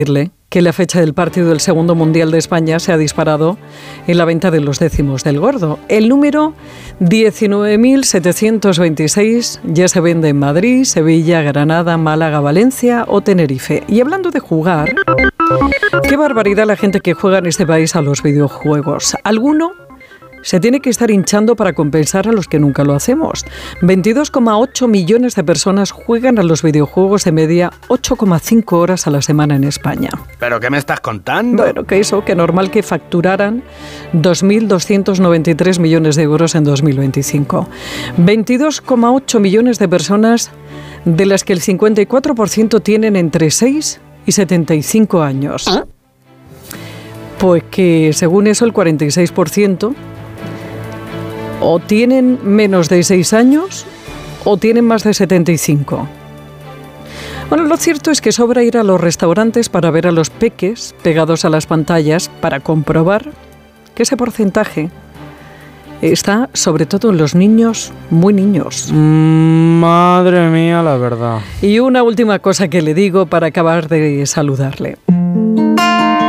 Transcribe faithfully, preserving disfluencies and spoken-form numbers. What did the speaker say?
que la fecha del partido del segundo Mundial de España se ha disparado en la venta de los décimos del gordo. El número diecinueve mil setecientos veintiséis ya se vende en Madrid, Sevilla, Granada, Málaga, Valencia o Tenerife. Y hablando de jugar, qué barbaridad la gente que juega en este país a los videojuegos. Alguno se tiene que estar hinchando para compensar a los que nunca lo hacemos. veintidós coma ocho millones de personas juegan a los videojuegos de media ocho coma cinco horas a la semana en España. ¿Pero qué me estás contando? Bueno, que eso, que normal que facturaran dos mil doscientos noventa y tres millones de euros en dos mil veinticinco. veintidós coma ocho millones de personas, de las que el cincuenta y cuatro por ciento tienen entre seis y setenta y cinco años. ¿Ah? Pues que según eso el cuarenta y seis por ciento o tienen menos de seis años o tienen más de setenta y cinco. Bueno, lo cierto es que sobra ir a los restaurantes para ver a los peques pegados a las pantallas para comprobar que ese porcentaje está sobre todo en los niños, muy niños. Mm, madre mía, la verdad. Y una última cosa que le digo para acabar de saludarle.